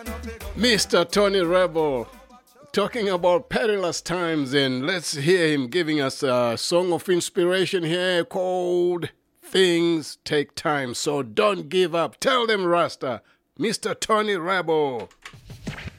Mr. Tony Rebel talking about perilous times, and let's hear him giving us a song of inspiration here called Things Take Time. So don't give up. Tell them, Rasta, Mr. Tony Rebel.